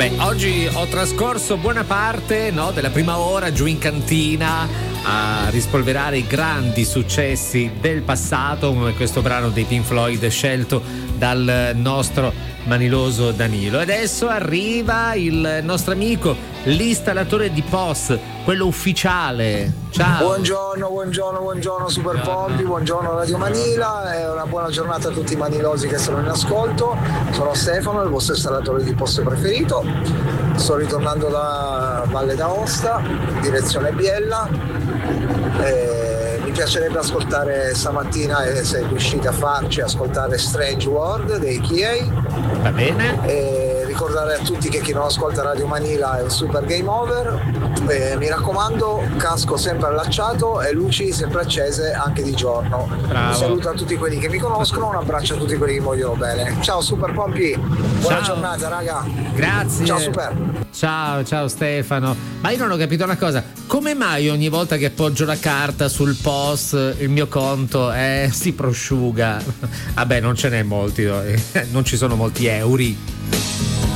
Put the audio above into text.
Beh, oggi ho trascorso buona parte, no, della prima ora giù in cantina a rispolverare i grandi successi del passato, come questo brano dei Pink Floyd scelto dal nostro maniloso Danilo. E adesso arriva il nostro amico, l'installatore di POS, quello ufficiale. Ciao. Buongiorno Super Pompi, buongiorno Radio Manila e una buona giornata a tutti i manilosi che sono in ascolto. Sono Stefano, il vostro installatore di POS preferito. Sto ritornando da Valle d'Aosta, direzione Biella. Mi piacerebbe ascoltare stamattina, se riuscite a farci, ascoltare Strange World dei Kiei. Va bene. E ricordare a tutti che chi non ascolta Radio Manila è un super game over. Mi raccomando, casco sempre allacciato e luci sempre accese anche di giorno. Bravo. Un saluto a tutti quelli che mi conoscono, un abbraccio a tutti quelli che mi vogliono bene. Ciao Super Pompi, buona giornata raga. Grazie. Ciao Super. Ciao Stefano. Ma io non ho capito una cosa, come mai ogni volta che appoggio la carta sul POS il mio conto si prosciuga? Vabbè, non ce n'è molti, non ci sono molti euro.